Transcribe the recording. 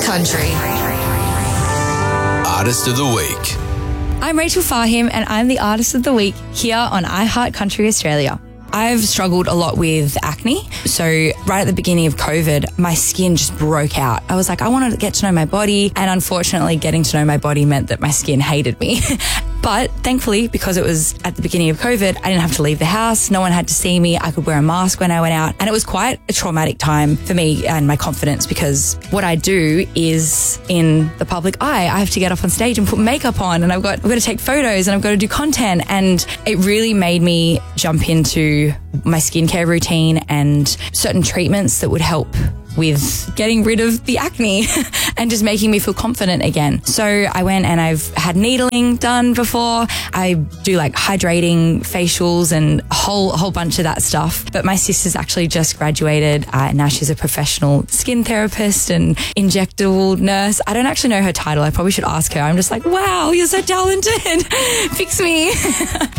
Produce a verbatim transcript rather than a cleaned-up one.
Country. Artist of the Week. I'm Rachel Fahim and I'm the Artist of the Week here on iHeart Country Australia. I've struggled a lot with acne. So right at the beginning of COVID, my skin just broke out. I was like, I wanted to get to know my body. And unfortunately, getting to know my body meant that my skin hated me. But thankfully, because it was at the beginning of COVID, I didn't have to leave the house. No one had to see me. I could wear a mask when I went out. And it was quite a traumatic time for me and my confidence, because what I do is in the public eye. I have to get up on stage and put makeup on, and I've got, I've got to take photos, and I've got to do content. And it really made me jump into my skincare routine and certain treatments that would help with getting rid of the acne and just making me feel confident again. So I went and I've had needling done before. I do like hydrating facials and a whole, a whole bunch of that stuff. But my sister's actually just graduated. Uh, now she's a professional skin therapist and injectable nurse. I don't actually know her title. I probably should ask her. I'm just like, wow, you're so talented. Fix me.